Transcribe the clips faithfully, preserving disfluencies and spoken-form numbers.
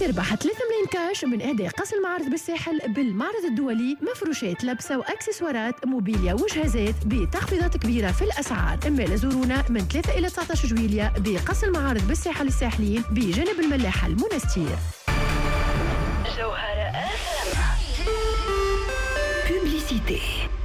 تربح ثلاثة ملايين كاش من إهداء قص المعارض بالساحل بالمعرض الدولي، مفروشات لبسة وأكسسوارات موبيليا وجهازات بتخفيضات كبيرة في الأسعار. إما لزورونا من ثلاثة إلى تسعة عشر جويلية بقص المعارض بالساحل الساحلين بجانب الملاحة المنستير. جوهرة آخر بوبليسيتي.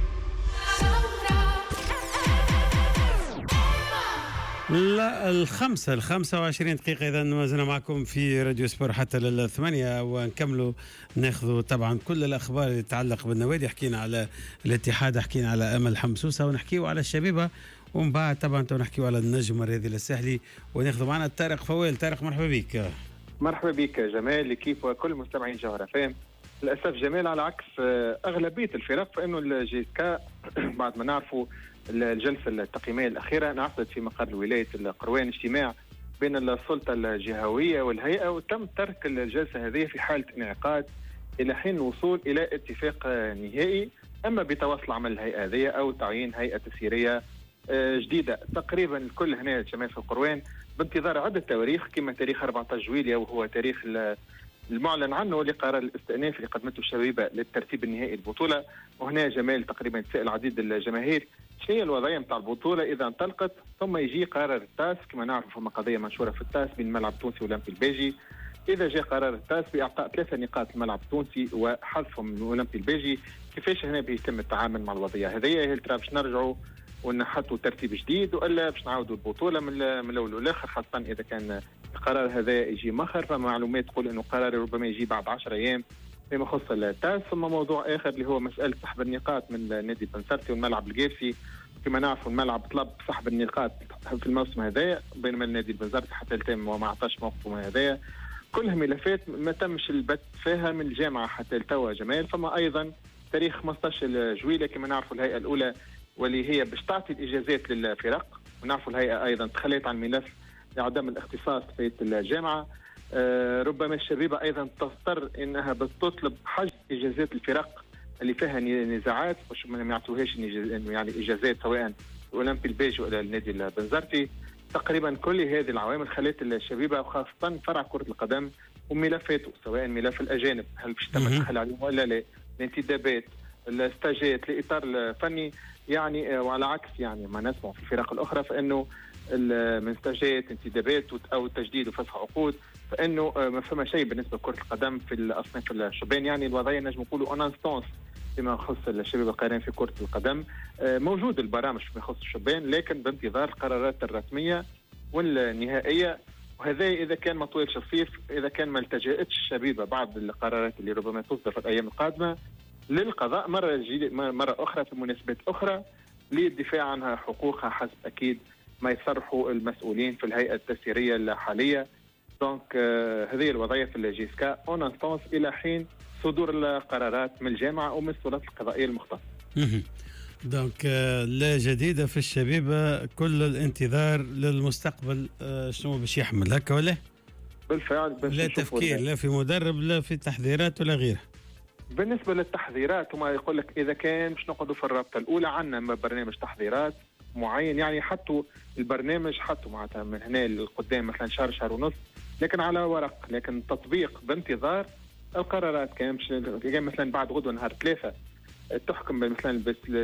لا الخمسة الخمسة وعشرين دقيقة. إذا ما زلنا معكم في راديو سبور حتى للثمانية، ونكملوا ناخذوا طبعا كل الأخبار اللي تتعلق بالنوادي. حكينا على الاتحاد، حكينا على أمل حمسوسة، ونحكيوا على الشبيبة، ومن بعد طبعا نحكيوا على النجم الرياضي الساحلي، وناخذوا معنا طارق فويل. طارق مرحبا بك. مرحبا بك جمال، كيف وكل مستمعين جوهرة فام. للأسف جمال على عكس أغلبية الفرق، فإنه الجيسكا بعد ما نعرفوا الجلسة التقييمية الأخيرة انعقدت في مقر ولاية القروان اجتماع بين السلطة الجهوية والهيئة، وتم ترك الجلسة هذه في حالة انعقاد إلى حين الوصول إلى اتفاق نهائي، أما بتواصل عمل الهيئة هذه أو تعيين هيئة تسييرية جديدة. تقريبا الكل هنا جماعة في القروان بانتظار عدة تواريخ، كما تاريخ أربعة عشر جويلية وهو تاريخ المعلن عنه لقرار الاستئناف اللي قدمته الشبيبة للترتيب النهائي البطولة. وهنا جمال تقريبا تسأل عديد الجماهير شنو هي الوضعية نتاع البطولة إذا انطلقت، ثم يجي قرار التاس. كما نعرف فما قضية منشورة في التاس بين الملعب التونسي والأولمبي البيجي. إذا جاء قرار التاس بإعطاء ثلاثة نقاط الملعب التونسي وحذفهم من الأولمبي البيجي، كيفاش هنا بيتم التعامل مع الوضعية هذه؟ هل ترى باش نرجعوا ونحطوا ترتيب جديد، وإلا باش نعاودوا البطولة من من الأول والآخر، خاصة إذا كان القرار هذا يجي مخر؟ فمعلومات تقول إنه قرار ربما يجي بعد عشرة أيام فيما يخص التاس. ثم موضوع آخر اللي هو مسألة سحب النقاط من نادي بنسرتي والملعب القيرسي. كما نعرف الملعب طلب سحب النقاط في الموسم هذا، بينما النادي البنزرتي حتى التم وما عطاش موقفه هذايا. كلها ملفات ما تمش البت فيها من الجامعة حتى التوا جمال. فما أيضا تاريخ خمسة عشر جويلية كما نعرف الهيئة الأولى واللي هي باش تعطي الإجازات للفرق، ونعرفوا الهيئة أيضا تخليت عن الملف لعدم الاختصاص في الجامعة. آه ربما الشبيبة أيضا تضطر إنها بتطلب حجز إجازات الفرق اللي فيها نزاعات، مش ما يعطوهاش يعني إجازات سواء الأولمبي البيج ولا النادي البنزرتي. تقريبا كل هذه العوامل خلت الشبيبة وخاصة فرع كرة القدم وملفاته، سواء ملف الأجانب هل باش تم الدخل عليهم ولا لا، الانتدابات، الاستاجات لإطار الفني يعني. وعلى عكس يعني ما نسمع في الفرق الأخرى فإنه من استاجات انتدابات أو تجديد وفسخ عقود، فإنه ما فما شيء بالنسبة لكرة القدم في الأصناف الشبان. يعني الوضعية نجم نقولوا اون انستانس فيما يخص الشباب القائمين في كرة القدم. موجود البرامج فيما يخص الشبان، لكن بانتظار القرارات الرسمية والنهائية. وهذا إذا كان ما طويلش الصيف، إذا كان ما التجأتش الشبيبة بعض القرارات اللي ربما تصدر في الأيام القادمة للقضاء مرة جديدة مرة أخرى في مناسبات أخرى للدفاع عنها حقوقها حسب أكيد ما يصرحوا المسؤولين في الهيئة التسييرية الحالية. دونك آه هذه الوضعية في الجيسكا اون انستانس إلى حين صدور القرارات من الجامعة ومن السلطات القضائية المختصة. دونك آه لا جديدة في الشبيبة، كل الانتظار للمستقبل. آه شنو باش يحمل هكا ولا؟ بالفعل لا تفكير لا في مدرب لا في تحذيرات ولا غيرها. بالنسبة للتحذيرات هما يقول لك إذا كان باش نقعدوا في الرابطة الأولى عندنا برنامج تحذيرات معين، يعني حطوا البرنامج حطوا معناتها من هنا للقدام مثلا شهر شهر ونص، لكن على ورق، لكن التطبيق بانتظار القرارات. كان مثلا بعد غدوة نهار ثلاثة تحكم مثلا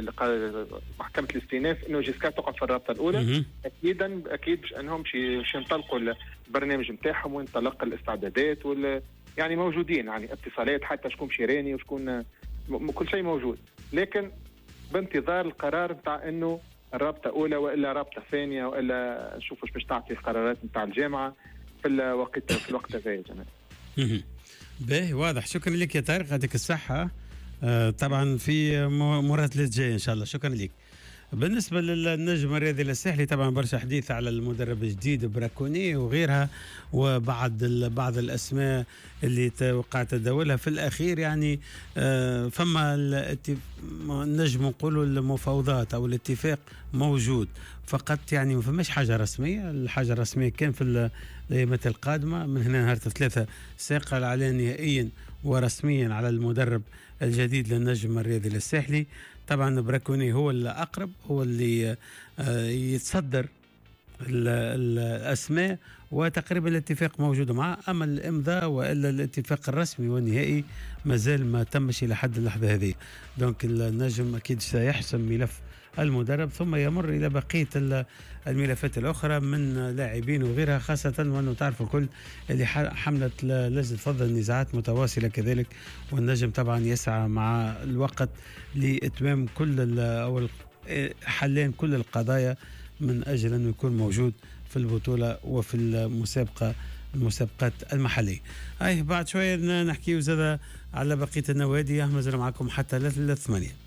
محكمة الاستئناف انه جيسكا تقعد في الرابطة الأولى، اكيدا اكيد باش انهم باش ينطلقوا البرنامج نتاعهم وينطلق الاستعدادات وال يعني موجودين، يعني اتصالات حتى شكون شيراني وشكون كل شيء موجود، لكن بانتظار القرار بتاع انه الرابطة أولى وإلا رابطة ثانية وإلا نشوفوا باش تعطي القرارات نتاع الجامعة في الوقت في الوقت هذا يا جماعة. باهي واضح. شكرا لك يا طارق، يعطيك الصحة. آه طبعا في مراسلات جاية إن شاء الله. شكرا لك. بالنسبة للنجم الرياضي الساحلي طبعا برشا حديث على المدرب الجديد براكوني وغيرها، وبعض بعض الأسماء اللي وقعت تداولها في الأخير. يعني آه فما النجم نقولوا المفاوضات أو الاتفاق موجود فقط، يعني ما فماش حاجة رسمية. الحاجة الرسمية كان في الأيامات القادمة من هنا نهار ثلاثة سيقل عليه نهائيا ورسميا على المدرب الجديد للنجم الرياضي الساحلي. طبعا براكوني هو اللي أقرب، هو اللي يتصدر الأسماء وتقريبا الاتفاق موجود معه، أما الإمضاء وإلا الاتفاق الرسمي والنهائي مازال ما تمش إلى حد اللحظة هذه. دونك النجم أكيد سيحسم ملف المدرب ثم يمر إلى بقية الملفات الأخرى من لاعبين وغيرها، خاصة وأنه تعرف الكل اللي حملت لجنة فض النزاعات متواصلة كذلك، والنجم طبعا يسعى مع الوقت لإتمام كل أو حلين كل القضايا من أجل أنه يكون موجود في البطولة وفي المسابقة المسابقات المحلية. أي بعد شوية نحكي زاد على بقية النوادي. أحمد معكم حتى ثلاثة ثمانية.